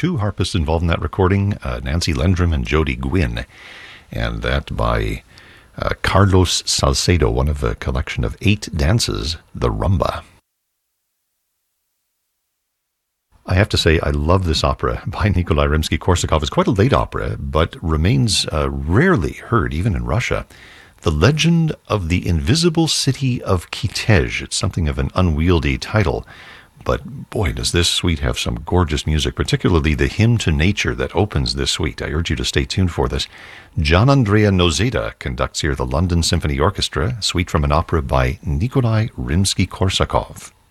two harpists involved in that recording, Nancy Lendrum and Jody Gwynn, and that by Carlos Salcedo, one of a collection of 8 dances, the rumba. I have to say, I love this opera by Nikolai Rimsky-Korsakov. It's quite a late opera, but remains rarely heard, even in Russia. The Legend of the Invisible City of Kitezh. It's something of an unwieldy title, but boy, does this suite have some gorgeous music, particularly the hymn to nature that opens this suite. I urge you to stay tuned for this. Gian Andrea Nozeda conducts here the London Symphony Orchestra, suite from an opera by Nikolai Rimsky-Korsakov.